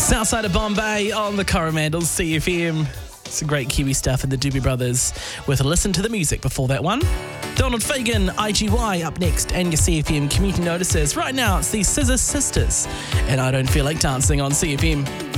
Southside of Bombay on the Coromandel CFM. Some great Kiwi stuff in the Doobie Brothers with a listen to the music before that one. Donald Fagen, IGY up next, and your CFM community notices. Right now, it's the Scissor Sisters, and I Don't Feel Like Dancing on CFM.